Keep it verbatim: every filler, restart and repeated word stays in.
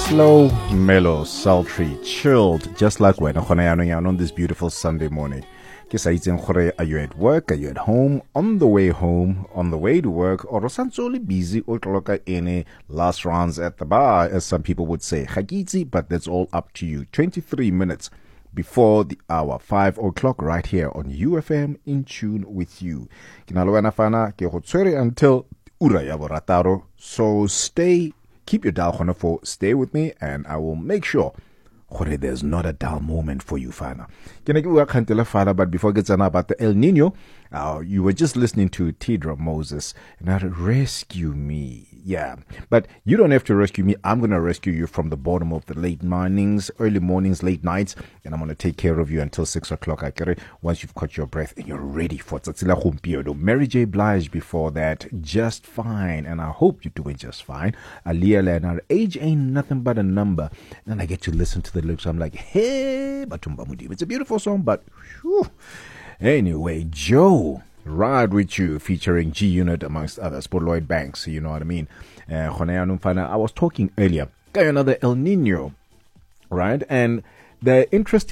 Slow, mellow, sultry, chilled, just like when on this beautiful Sunday morning. Are you at work? Are you at home? On the way home? On the way to work? Or only busy or any last rounds at the bar, as some people would say. But that's all up to you. twenty-three minutes before the hour, five o'clock, right here on U F M, in tune with you. Until ura ya borataro. So stay, keep your dial on for, stay with me, and I will make sure there's not a dull moment for you, Fana. But before I get on about the El Nino, uh, you were just listening to Tidra Moses, and how to rescue me. Yeah, but you don't have to rescue me. I'm going to rescue you from the bottom of the late mornings, early mornings, late nights, and I'm going to take care of you until six o'clock. I get it. Once you've caught your breath and you're ready for Tsatsila Humpiodo. Mary J. Blige before that, just fine, and I hope you're doing just fine. Aliyah Leonard, age ain't nothing but a number. And then I get to listen to the lyrics. I'm like, hey, Batumba Mudim. It's a beautiful song, but whew. Anyway, Joe, Ride With You, featuring G Unit amongst others, for Lloyd Banks, you know what I mean. Uh, I was talking earlier, got another El Nino, right? And the interesting